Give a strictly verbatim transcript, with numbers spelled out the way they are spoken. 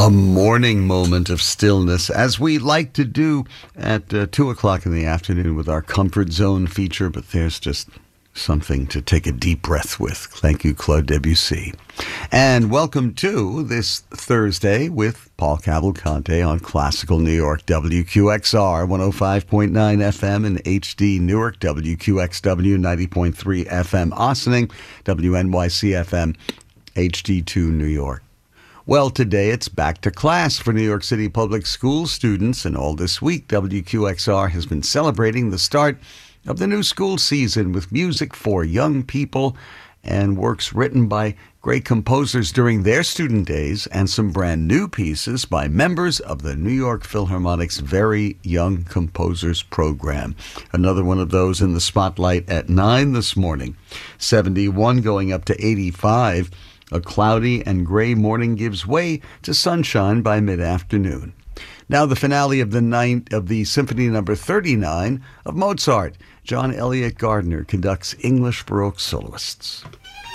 A morning moment of stillness, as we like to do at uh, two o'clock in the afternoon with our Comfort Zone feature, but there's just something to take a deep breath with. Thank you, Claude Debussy. And welcome to this Thursday with Paul Cavalcante on Classical New York, W Q X R one oh five point nine F M and H D Newark, W Q X W ninety point three F M Ossining, W N Y C F M, H D two New York. Well, today it's back to class for New York City Public School students, and all this week W Q X R has been celebrating the start of the new school season with music for young people and works written by great composers during their student days and some brand new pieces by members of the New York Philharmonic's Very Young Composers Program. Another one of those in the spotlight at nine this morning. seventy-one going up to eighty-five. A cloudy and gray morning gives way to sunshine by mid-afternoon. Now the finale of the ninth of the Symphony Number thirty-nine of Mozart. John Elliott Gardner conducts English Baroque soloists.